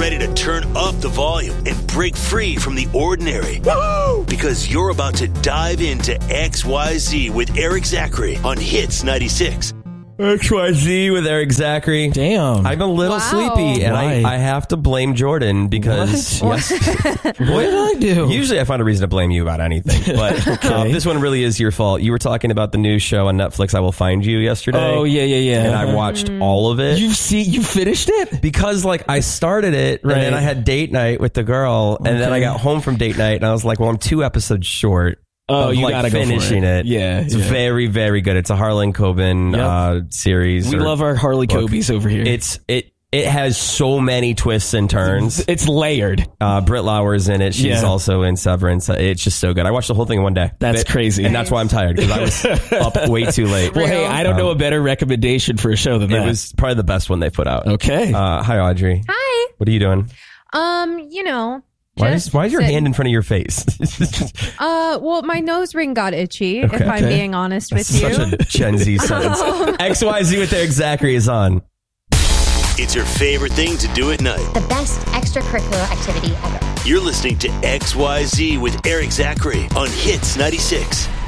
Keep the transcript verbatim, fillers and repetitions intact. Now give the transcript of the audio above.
ready to turn up the volume and break free from the ordinary. Woo! Because you're about to dive into X Y Z with Eric Zachary on Hits ninety-six. X Y Z with Eric Zachary. Damn. I'm a little Wow. sleepy, and I, Why? I have to blame Jordan because... What? Yes, What did I do? usually I find a reason to blame you about anything, but Okay. uh, this one really is your fault. You were talking about the new show on Netflix, I Will Find You, yesterday. Oh, yeah, yeah, yeah. And I watched all of it. You see, you finished it? Because, like, I started it, Right. and then I had date night with the girl, and then I Okay. got home from date night, and I was like, well, I'm two episodes short. Oh, of, you like, gotta go for finishing it. it. Yeah, It's yeah. very, very good. It's a Harlan Coben Yep. uh, series. We or love our Harley book. Cobies over here. It's it it has so many twists and turns. It's layered. Uh, Britt Lauer's in it. She's Yeah. also in Severance. It's just so good. I watched the whole thing in one day. That's But- crazy. and that's why I'm tired because I was up way too late. Well, hey, I don't know a better recommendation for a show than It that. was probably the best one they put out. Okay. Uh, hi, Audrey. Hi. What are you doing? Um, you know. Why just is, why is your sitting. hand in front of your face? Uh, well, my nose ring got itchy, if Okay. I'm Okay. being honest with Such you. a Gen Z sentence. X Y Z with Eric Zachary is on. It's your favorite thing to do at night. The best extracurricular activity ever. You're listening to X Y Z with Eric Zachary on Hits ninety-six.